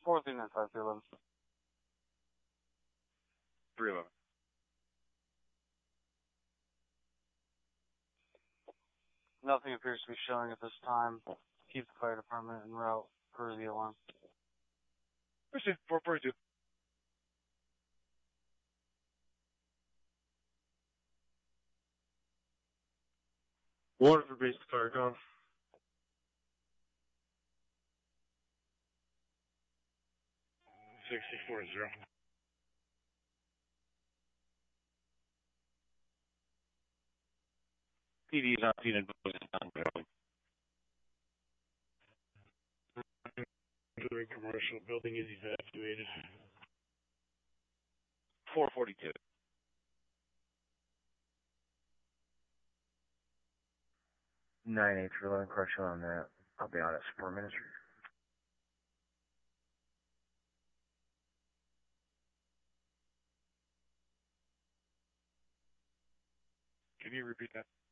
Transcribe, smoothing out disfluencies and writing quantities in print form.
4395311. 311. Nothing appears to be showing at this time. Keep the fire department en route for the alarm. Proceed, 442. Water for base fire gone. $6040. PD is not seen in both building. The commercial building is evacuated. 442. 98311, correction on that. I'll be on it for 4 minutes. Can you repeat that?